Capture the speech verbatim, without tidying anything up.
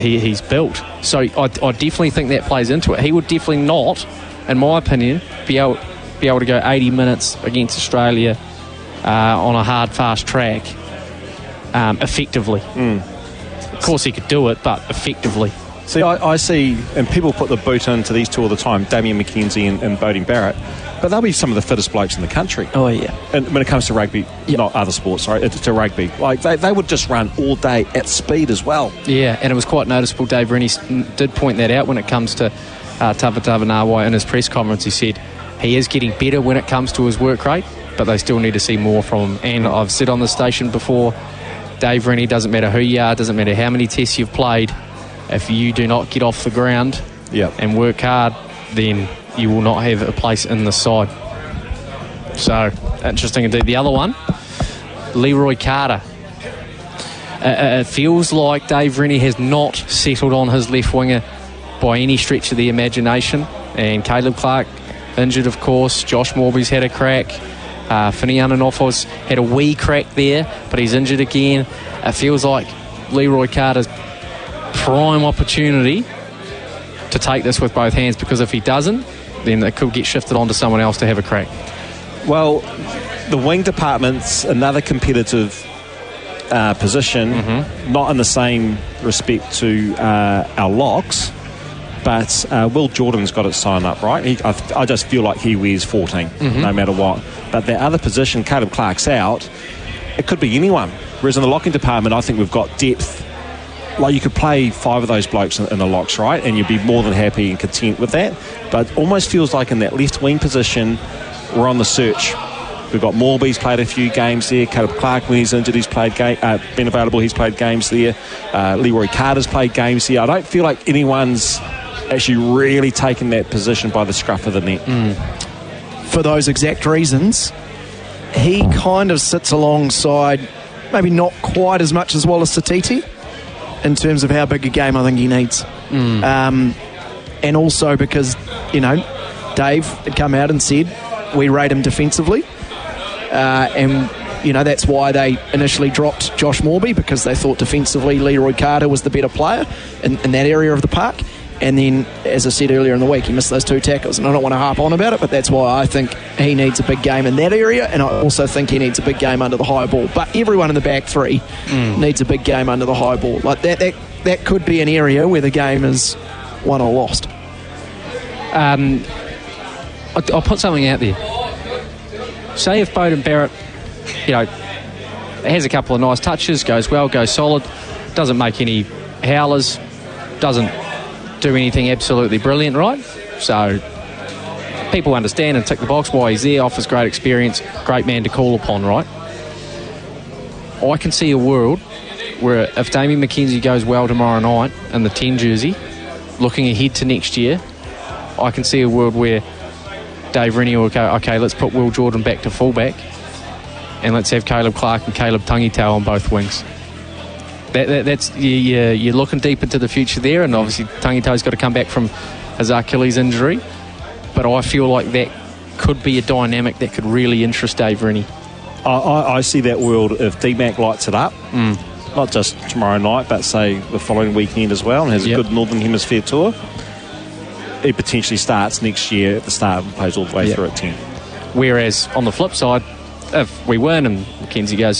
he, he's built. So I, I definitely think that plays into it. He would definitely not, in my opinion, be able, be able to go eighty minutes against Australia uh, on a hard, fast track um, effectively. Mm. Of course he could do it, but effectively. See, I, I see, and people put the boot into these two all the time, Damian McKenzie and, and Beauden Barrett, but they'll be some of the fittest blokes in the country. Oh, yeah. And when it comes to rugby, yep. not other sports, sorry, to rugby, like they, they would just run all day at speed as well. Yeah, and it was quite noticeable. Dave Rennie did point that out when it comes to uh, Tavatavanawai in his press conference. He said he is getting better when it comes to his work rate, but they still need to see more from him. And I've said on the station before, Dave Rennie, doesn't matter who you are, doesn't matter how many tests you've played, if you do not get off the ground yep. and work hard, then you will not have a place in the side. So, interesting indeed. The other one, Leroy Carter. Uh, it feels like Dave Rennie has not settled on his left winger by any stretch of the imagination. And Caleb Clark, injured of course. Josh Morby's had a crack. Uh, Finiana Nofo's had a wee crack there, but he's injured again. It feels like Leroy Carter's prime opportunity to take this with both hands, because if he doesn't, then it could get shifted on to someone else to have a crack. Well, the wing department's another competitive uh, position, mm-hmm. not in the same respect to uh, our locks, but uh, Will Jordan's got it signed up, right? He, I, I just feel like he wears fourteen, mm-hmm. no matter what. But the other position, Caleb Clark's out, it could be anyone. Whereas in the locking department, I think we've got depth. Like, you could play five of those blokes in, in the locks, right? And you'd be more than happy and content with that. But it almost feels like in that left wing position, we're on the search. We've got Morby's played a few games there. Caleb Clark, when he's injured, he's played game, uh, been available, he's played games there. Uh, Leroy Carter's played games there. I don't feel like anyone's actually really taken that position by the scruff of the neck. Mm. For those exact reasons, he kind of sits alongside, maybe not quite as much as Wallace Satiti, in terms of how big a game I think he needs. Mm. Um, and also because, you know, Dave had come out and said, we rate him defensively. Uh, and, you know, that's why they initially dropped Josh Morby, because they thought defensively Leroy Carter was the better player in, in that area of the park. And then, as I said earlier in the week, he missed those two tackles. And I don't want to harp on about it, but that's why I think he needs a big game in that area. And I also think he needs a big game under the high ball. But everyone in the back three mm. needs a big game under the high ball. Like that, that, that could be an area where the game is won or lost. Um, I'll put something out there. Say if Beauden Barrett, you know, has a couple of nice touches, goes well, goes solid, doesn't make any howlers, doesn't do anything absolutely brilliant, right? So people understand and tick the box why he's there, offers great experience, great man to call upon, right? I can see a world where if Damian McKenzie goes well tomorrow night in the ten jersey, looking ahead to next year, I can see a world where Dave Rennie will go, okay, let's put Will Jordan back to fullback and let's have Caleb Clark and Caleb Tangitau on both wings. That, that, that's you, you, you're looking deep into the future there, and obviously Tangitau's got to come back from his Achilles injury, but I feel like that could be a dynamic that could really interest Dave Rennie. I, I, I see that world if D Mac lights it up, mm. not just tomorrow night, but say the following weekend as well, and has yep. a good Northern Hemisphere tour. He potentially starts next year at the start and plays all the way yep. through at ten. Whereas on the flip side, if we win and McKenzie goes